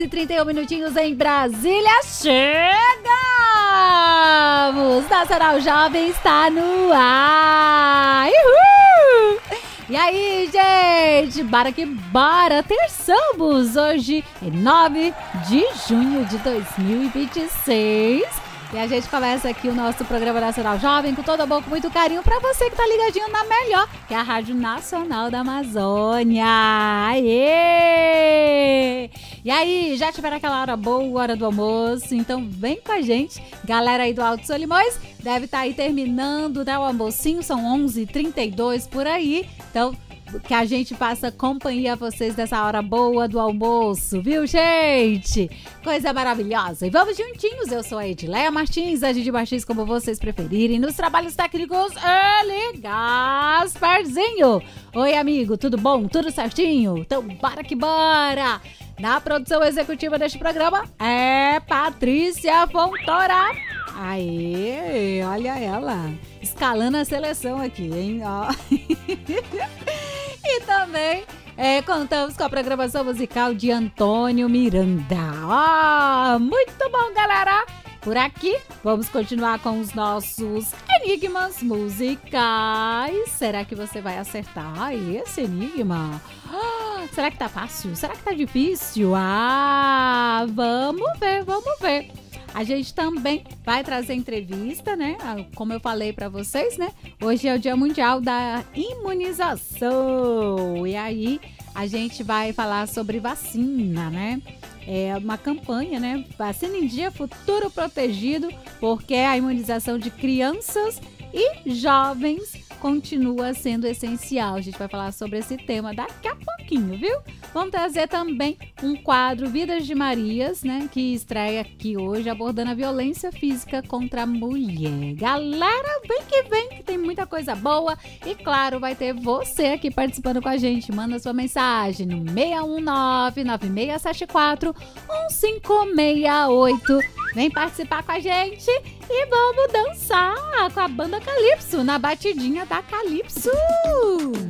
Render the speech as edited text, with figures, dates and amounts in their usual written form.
31 minutinhos em Brasília, chegamos! Nacional Jovem está no ar! Uhul! E aí, gente, bora que bora! Terçamos hoje, em 9 de junho de 2026. E a gente começa aqui o nosso programa Nacional Jovem com todo amor, com muito carinho pra você que tá ligadinho na melhor, que é a Rádio Nacional da Amazônia. Aê! E aí, já tiveram aquela hora boa, hora do almoço? Então vem com a gente. Galera aí do Alto Solimões deve estar aí terminando, né, o almocinho, são 11h32 por aí. Então que a gente faça companhia a vocês dessa hora boa do almoço, viu, gente? Coisa maravilhosa. E vamos juntinhos, eu sou a Edileia Martins, a Didi Martins, como vocês preferirem. Nos trabalhos técnicos, ele Gasparzinho. Oi, amigo, tudo bom? Tudo certinho? Então, bora que bora! Na produção executiva deste programa é Patrícia Fontoura. Aê, olha ela, escalando a seleção aqui, hein? Ó. E também contamos com a programação musical de Antônio Miranda. Muito bom, galera! Por aqui, vamos continuar com os nossos enigmas musicais. Será que você vai acertar esse enigma? Será que tá fácil? Será que tá difícil? Vamos ver, vamos ver. A gente também vai trazer entrevista, né? Como eu falei para vocês, né? Hoje é o Dia Mundial da Imunização. E aí, a gente vai falar sobre vacina, né? É uma campanha, né? Vacina em Dia, Futuro Protegido, porque a imunização de crianças e jovens continua sendo essencial. A gente vai falar sobre esse tema daqui a pouquinho, viu? Vamos trazer também um quadro Vidas de Marias, né? Que estreia aqui hoje, abordando a violência física contra a mulher. Galera, vem que tem muita coisa boa. E claro, vai ter você aqui participando com a gente. Manda sua mensagem no 619-9674-1568. Vem participar com a gente e vamos dançar com a banda Calypso, na batidinha da Calypso.